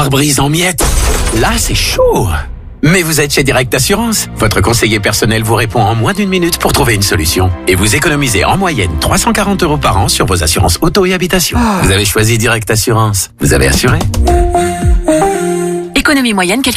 pare-brise en miettes. Là, c'est chaud. Mais vous êtes chez Direct Assurance. Votre conseiller personnel vous répond en moins d'1 minute pour trouver une solution. Et vous économisez en moyenne 340 € par an sur vos assurances auto et habitation. Vous avez choisi Direct Assurance. Vous avez assuré. Économie moyenne,